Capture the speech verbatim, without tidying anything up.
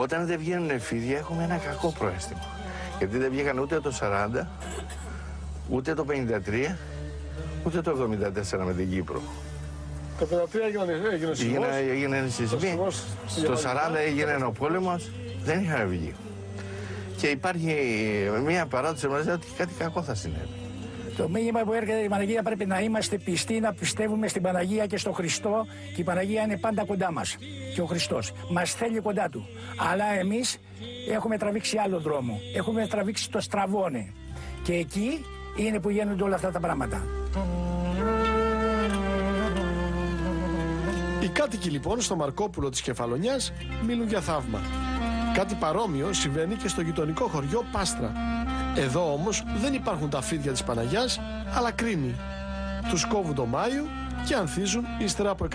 Όταν δεν βγαίνουν εφίδια έχουμε ένα κακό πρόαισθημα. Γιατί δεν βγήκαν ούτε το σαράντα, ούτε το πενήντα τρία, ούτε το εβδομήντα τέσσερα με την Κύπρο. Το πενήντα τρία έγινε σεισμός. Έγινε σεισμός. Το σαράντα έγινε ο πόλεμος, δεν είχαν βγει. Και υπάρχει μια παράδοση μας ότι κάτι κακό θα συνέβη. Το μήνυμα που έρχεται η Παναγία πρέπει να είμαστε πιστοί, να πιστεύουμε στην Παναγία και στον Χριστό, και η Παναγία είναι πάντα κοντά μας. Και ο Χριστός μας θέλει κοντά του. Αλλά εμείς έχουμε τραβήξει άλλο δρόμο. Έχουμε τραβήξει το στραβόνι. Και εκεί είναι που γίνονται όλα αυτά τα πράγματα. Οι κάτοικοι λοιπόν στο Μαρκόπουλο της Κεφαλονιάς μιλούν για θαύμα. Κάτι παρόμοιο συμβαίνει και στο γειτονικό χωριό Πάστρα. Εδώ όμως δεν υπάρχουν τα φίδια της Παναγιάς, αλλά κρίνοι. Τους κόβουν το Μάιο και ανθίζουν ύστερα από